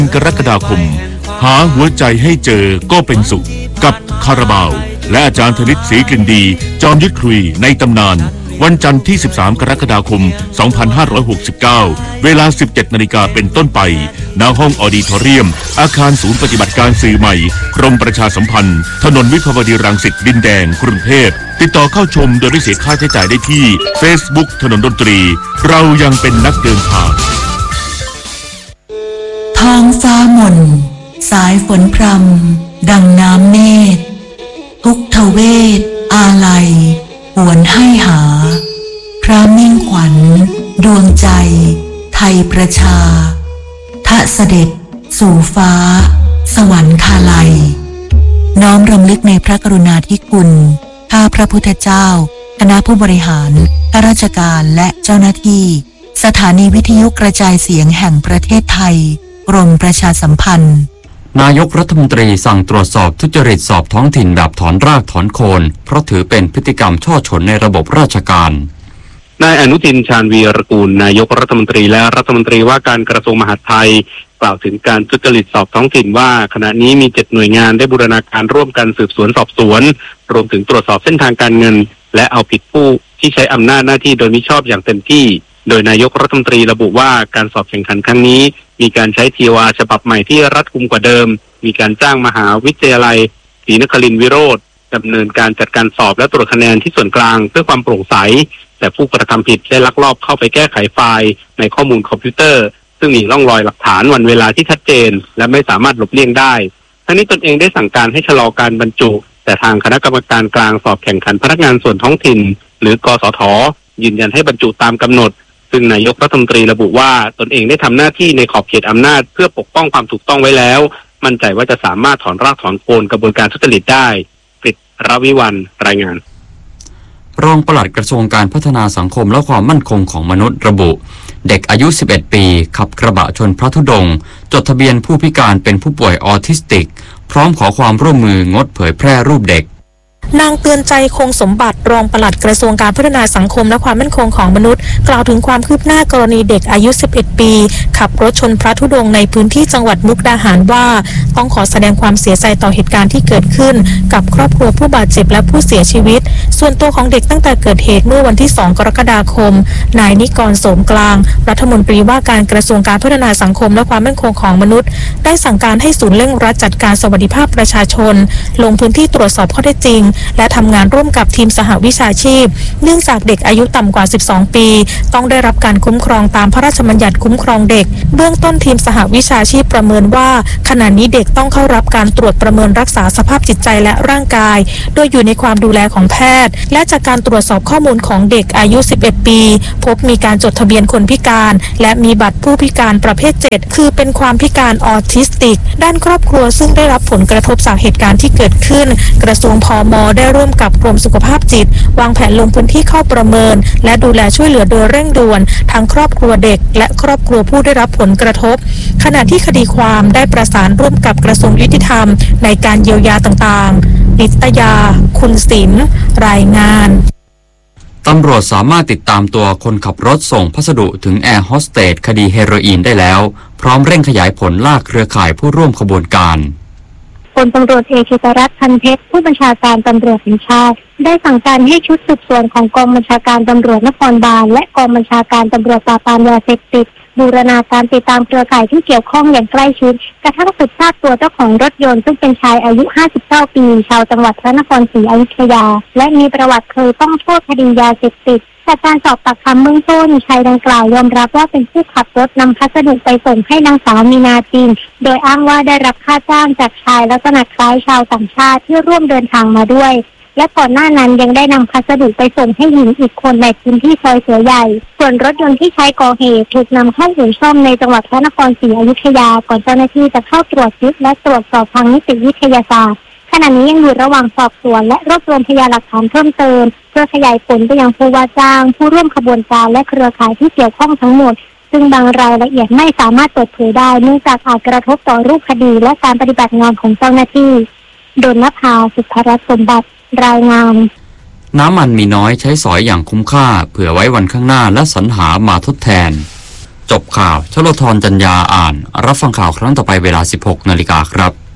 กรกฎาคมหาหัวใจให้เจอก็เป็นสุขกับคาราบาวและอาจารย์ธนิตศรีกลิ่นดีจอมยึดคุยในตำนานวันจันทร์ที่13กรกฎาคม2569เวลา 17 นาฬิกาเป็นต้นไปณห้องออดิทอเรียมอาคารศูนย์ปฏิบัติการสื่อใหม่กรมประชาสัมพันธ์ถนนวิภาวดีรังสิตดินแดงกรุงเทพติดต่อเข้าชมโดยไม่เสียค่าใช้จ่ายได้ที่ Facebook ถนนดนตรีเรายังเป็นนักเดินทางท้องฟ้าหม่นสายฝนพรำดังน้ำเนตรทุกทเวศอาลัยหวนให้หาพระมิ่งขวัญดวงใจไทยประชาทะเสด็จสู่ฟ้าสวรรคาลัยน้อมรำลึกในพระกรุณาธิคุณข้าพระพุทธเจ้าคณะผู้บริหารข้าราชการและเจ้าหน้าที่สถานีวิทยุกระจายเสียงแห่งประเทศไทยกรมประชาสัมพันธ์นายกรัฐมนตรีสั่งตรวจสอบทุจริตสอบท้องถิ่นแบบถอนรากถอนโคนเพราะถือเป็นพฤติกรรมช่อฉนในระบบราชการนายอนุทินชาญวีรกูลนายกรัฐมนตรีและรัฐมนตรีว่าการกระทรวงมหาดไทยกล่าวถึงการทุจริตสอบท้องถิ่นว่าขณะนี้มี7หน่วยงานได้บูรณาการร่วมกันสืบสวนสอบสวนรวมถึงตรวจสอบเส้นทางการเงินและเอาผิดผู้ที่ใช้อำนาจหน้าที่โดยมิชอบอย่างเต็มที่โดยนายกรัฐมนตรีระบุว่าการสอบแข่งขันครั้งนี้มีการใช้ TOR ฉบับใหม่ที่รัดกุมกว่าเดิมมีการจ้างมหาวิทยาลัยศรีนครินทร์วิโรธดำเนินการจัดการสอบและตรวจคะแนนที่ส่วนกลางเพื่อความโปร่งใสแต่ผู้กระทำผิดได้ลักลอบเข้าไปแก้ไขไฟล์ในข้อมูลคอมพิวเตอร์ซึ่งมีร่องรอยหลักฐานวันเวลาที่ชัดเจนและไม่สามารถหลบเลี่ยงได้ทั้งนี้ตนเองได้สั่งการให้ชะลอการบรรจุแต่ทางคณะกรรมการกลางสอบแข่งขันพนักงานส่วนท้องถิ่นหรือกสท.ยืนยันให้บรรจุตามกำหนดซึ่งนายกรัฐมนตรีระบุว่าตนเองได้ทำหน้าที่ในขอบเขตอำนาจเพื่อปกป้องความถูกต้องไว้แล้วมั่นใจว่าจะสามารถถอนรากถอนโคนกระบวนการทุจริตได้กฤษรวิวรรณรายงานรองปลัดกระทรวงการพัฒนาสังคมและความมั่นคงของมนุษย์ระบุเด็กอายุ11ปีขับกระบะชนพระธุดงค์จดทะเบียนผู้พิการเป็นผู้ป่วยออทิสติกพร้อมขอความร่วมมืองดเผยแพร่รูปเด็กนางเตือนใจคงสมบัติรองปลัดกระทรวงการพัฒนาสังคมและความมั่นคงของมนุษย์กล่าวถึงความคืบหน้ากรณีเด็กอายุ11ปีขับรถชนพระธุดงค์ในพื้นที่จังหวัดมุกดาหารว่าต้องขอแสดงความเสียใจต่อเหตุการณ์ที่เกิดขึ้นกับครอบครัวผู้บาดเจ็บและผู้เสียชีวิตส่วนตัวของเด็กตั้งแต่เกิดเหตุเมื่อวันที่2กรกฎาคมนายนิกรโสมกลางรัฐมนตรีว่าการกระทรวงการพัฒนาสังคมและความมั่นคงของมนุษย์ได้สั่งการให้ศูนย์เร่งรัดจัดการสวัสดิภาพประชาชนลงพื้นที่ตรวจสอบข้อเท็จจริงและทำงานร่วมกับทีมสหวิชาชีพเนื่องจากเด็กอายุต่ำกว่า12ปีต้องได้รับการคุ้มครองตามพระราชบัญญัติคุ้มครองเด็กเบื้องต้นทีมสหวิชาชีพประเมินว่าขณะนี้เด็กต้องเข้ารับการตรวจประเมินรักษาสภาพจิตใจและร่างกายโดยอยู่ในความดูแลของแพทย์และจากการตรวจสอบข้อมูลของเด็กอายุ11ปีพบมีการจดทะเบียนคนพิการและมีบัตรผู้พิการประเภท7คือเป็นความพิการออทิสติกด้านครอบครัวซึ่งได้รับผลกระทบจากเหตุการณ์ที่เกิดขึ้นกระทรวงพม.ได้ร่วมกับกรมสุขภาพจิตวางแผนลงพื้นที่เข้าประเมินและดูแลช่วยเหลือโดยเร่งด่วนทั้งครอบครัวเด็กและครอบครัวผู้ได้รับผลกระทบขณะที่คดีความได้ประสานร่วมกับกระทรวงยุติธรรมในการเยียวยาต่างๆนิตยาคุณศิลป์รายงานตำรวจสามารถติดตามตัวคนขับรถส่งพัสดุถึงแอร์โฮสเตสคดีเฮโรอีนได้แล้วพร้อมเร่งขยายผลลากเครือข่ายผู้ร่วมขบวนการพลตำรวจเอกชิตรัตน์ พันเพชรผู้บัญชาการตำรวจแห่งชาติได้สั่งการให้ชุดสืบสวนของกองบัญชาการตำรวจนครบาลและกองบัญชาการตำรวจปราบปรามยาเสพติดบูรณาการติดตามเครือข่ายที่เกี่ยวข้องอย่างใกล้ชิดกระทั่งสืบทราบตัวเจ้าของรถยนต์ซึ่งเป็นชายอายุ59ปีชาวจังหวัดพระนครศรีอยุธยาและมีประวัติเคยต้องโทษคดียาเสพติดจากการสอบปากคำเบื้องต้นชายดังกล่าวยอมรับว่าเป็นผู้ขับรถนำพัสดุไปส่งให้นางสาวมีนาจริงโดยอ้างว่าได้รับค่าจ้างจากชายลักษณะคล้ายชาวต่างชาติที่ร่วมเดินทางมาด้วยและก่อนหน้านั้นยังได้นำพัสดุไปส่งให้หญิงอีกคนในพื้นที่ซอยเสือใหญ่ส่วนรถยนต์ที่ใช้ก่อเหตุถูกนำเข้าอู่ซ่อมในจังหวัดพระนครศรีอยุธยาก่อนเจ้าหน้าที่จะเข้าตรวจยึดและตรวจสอบทางนิติวิทยาศาสตร์ขณะนี้ยังอยู่ระหว่างสอบสวนและรวบรวมพยานหลักฐานเพิ่มเติมเพื่อขยายผลไปยังผู้ว่าจ้างผู้ร่วมขบวนการและเครือข่ายที่เกี่ยวข้องทั้งหมดซึ่งบางรายละเอียดไม่สามารถเปิดเผยได้เนื่องจากอาจกระทบต่อรูปคดีและการปฏิบัติงานของเจ้าหน้าที่ดลนภา สุภรัตน์สมบัติรายงานน้ำมันมีน้อยใช้สอยอย่างคุ้มค่าเผื่อไว้วันข้างหน้าและสรรหามาทดแทนจบข่าวชลธรจัญญาอ่านรับฟังข่าวครั้งต่อไปเวลา 16 นาฬิกาครับ